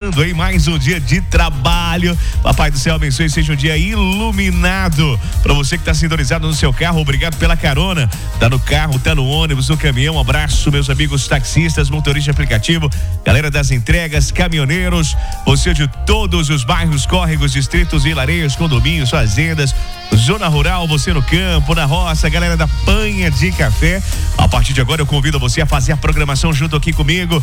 começando aí mais um dia de trabalho. Papai do céu abençoe, seja um dia iluminado. Para você que está sintonizado no seu carro, obrigado pela carona. Tá no carro, tá no ônibus, no caminhão. Um abraço, meus amigos taxistas, motoristas de aplicativo, galera das entregas, caminhoneiros, você de todos os bairros, córregos, distritos, vilarejos, condomínios, fazendas, zona rural, você no campo, na roça, galera da Panha de Café. A partir de agora eu convido você a fazer a programação junto aqui comigo.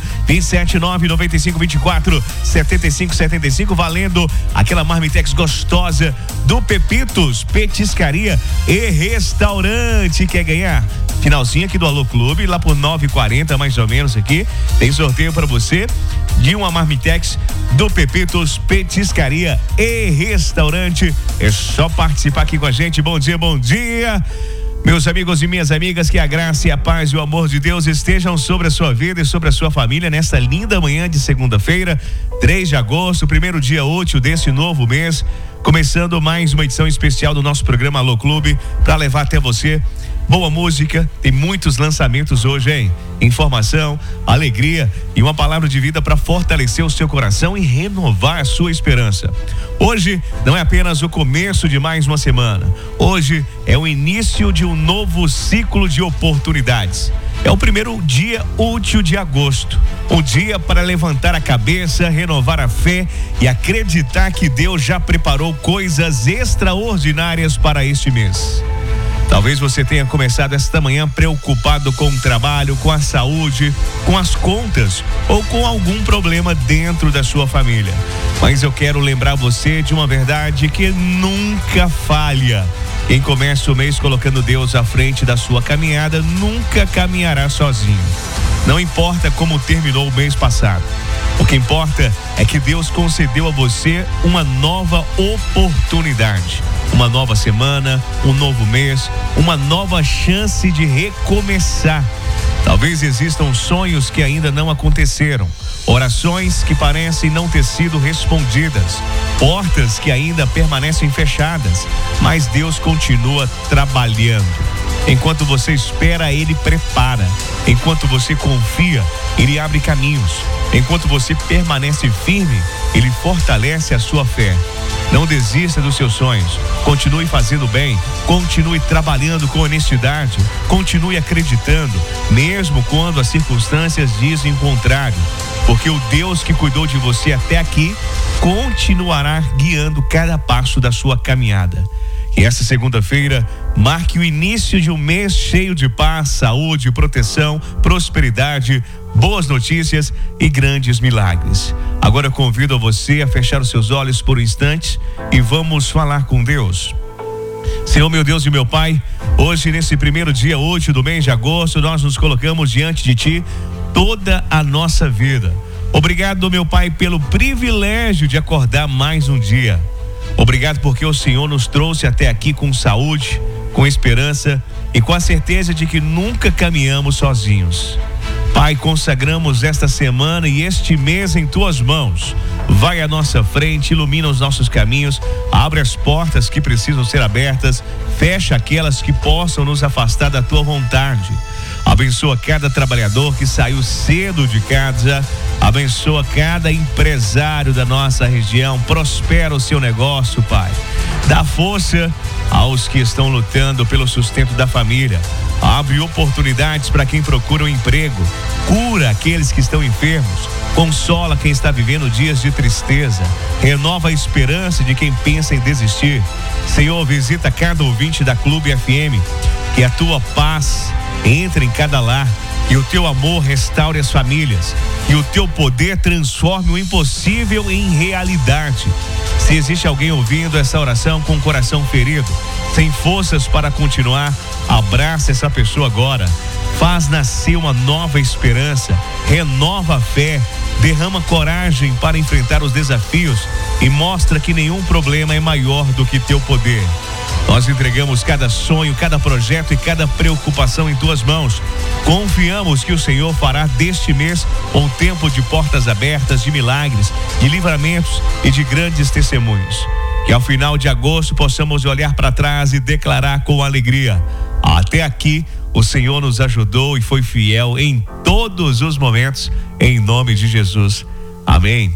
279-9524-7575, valendo aquela marmitex gostosa do Pepitos Petiscaria e Restaurante. Quer ganhar? Finalzinho aqui do Alô Clube, lá por 9h40 mais ou menos aqui, tem sorteio para você de uma marmitex do Pepitos Petiscaria e Restaurante. É só participar aqui com a gente. Bom dia, bom dia. Meus amigos e minhas amigas, que a graça e a paz e o amor de Deus estejam sobre a sua vida e sobre a sua família nesta linda manhã de segunda-feira, 3 de agosto, primeiro dia útil desse novo mês, começando mais uma edição especial do nosso programa Alô Clube, para levar até você boa música. Tem muitos lançamentos hoje, hein? Informação, alegria e uma palavra de vida para fortalecer o seu coração e renovar a sua esperança. Hoje não é apenas o começo de mais uma semana. Hoje é o início de um novo ciclo de oportunidades. É o primeiro dia útil de agosto. Um dia para levantar a cabeça, renovar a fé e acreditar que Deus já preparou coisas extraordinárias para este mês. Talvez você tenha começado esta manhã preocupado com o trabalho, com a saúde, com as contas ou com algum problema dentro da sua família. Mas eu quero lembrar você de uma verdade que nunca falha. Quem começa o mês colocando Deus à frente da sua caminhada nunca caminhará sozinho. Não importa como terminou o mês passado. O que importa é que Deus concedeu a você uma nova oportunidade. Uma nova semana, um novo mês, uma nova chance de recomeçar. Talvez existam sonhos que ainda não aconteceram, orações que parecem não ter sido respondidas, portas que ainda permanecem fechadas, mas Deus continua trabalhando. Enquanto você espera, Ele prepara. Enquanto você confia, Ele abre caminhos. Enquanto você permanece firme, Ele fortalece a sua fé. Não desista dos seus sonhos. Continue fazendo bem. Continue trabalhando com honestidade. Continue acreditando, mesmo quando as circunstâncias dizem o contrário. Porque o Deus que cuidou de você até aqui continuará guiando cada passo da sua caminhada. E essa segunda-feira marque o início de um mês cheio de paz, saúde, proteção, prosperidade, boas notícias e grandes milagres. Agora eu convido a você a fechar os seus olhos por um instante e vamos falar com Deus. Senhor, meu Deus e meu Pai, hoje nesse primeiro dia útil do mês de agosto, nós nos colocamos diante de Ti toda a nossa vida. Obrigado, meu Pai, pelo privilégio de acordar mais um dia. Obrigado porque o Senhor nos trouxe até aqui com saúde, com esperança e com a certeza de que nunca caminhamos sozinhos. Pai, consagramos esta semana e este mês em Tuas mãos. Vai à nossa frente, ilumina os nossos caminhos, abre as portas que precisam ser abertas, fecha aquelas que possam nos afastar da Tua vontade. Abençoa cada trabalhador que saiu cedo de casa. Abençoa cada empresário da nossa região. Prospera o seu negócio, Pai. Dá força aos que estão lutando pelo sustento da família. Abre oportunidades para quem procura um emprego. Cura aqueles que estão enfermos. Consola quem está vivendo dias de tristeza. Renova a esperança de quem pensa em desistir. Senhor, visita cada ouvinte da Clube FM. Que a Tua paz entre em cada lar, e o Teu amor restaure as famílias, e o Teu poder transforme o impossível em realidade. Se existe alguém ouvindo essa oração com o coração ferido, sem forças para continuar, abraça essa pessoa agora. Faz nascer uma nova esperança, renova a fé, derrama coragem para enfrentar os desafios e mostra que nenhum problema é maior do que Teu poder. Nós entregamos cada sonho, cada projeto e cada preocupação em Tuas mãos. Confiamos que o Senhor fará deste mês um tempo de portas abertas, de milagres, de livramentos e de grandes testemunhos. Que ao final de agosto possamos olhar para trás e declarar com alegria: até aqui o Senhor nos ajudou e foi fiel em todos os momentos, em nome de Jesus. Amém.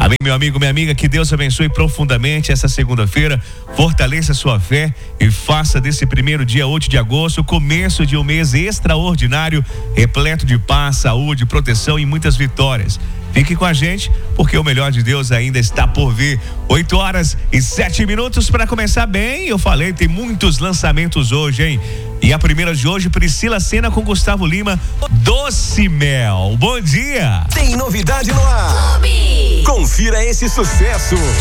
Amém, meu amigo, minha amiga, que Deus abençoe profundamente essa segunda-feira, fortaleça a sua fé e faça desse primeiro dia 8 de agosto o começo de um mês extraordinário, repleto de paz, saúde, proteção e muitas vitórias. Fique com a gente, porque o melhor de Deus ainda está por vir. 8h07 para começar bem. Eu falei, tem muitos lançamentos hoje, hein? E a primeira de hoje, Priscila Senna com Gustavo Lima, Doce Mel. Bom dia! Tem novidade no ar. Confira esse sucesso.